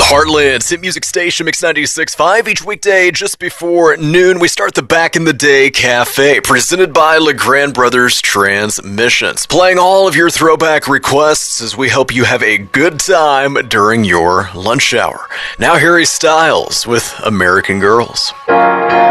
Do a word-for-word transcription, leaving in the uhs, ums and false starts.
Heartland's hit music station, Mix ninety-six point five. Each weekday just before noon, we start the Back in the Day Cafe, presented by LeGrand Brothers Transmissions, playing all of your throwback requests as we hope you have a good time during your lunch hour. Now, Harry Styles with American Girls.